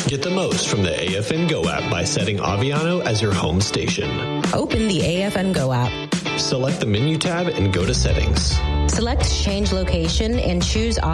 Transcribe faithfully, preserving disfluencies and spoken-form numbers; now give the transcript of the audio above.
Get the most from the A F N Go app by setting Aviano as your home station. Open the A F N Go app. Select the menu tab and go to settings. Select change location and choose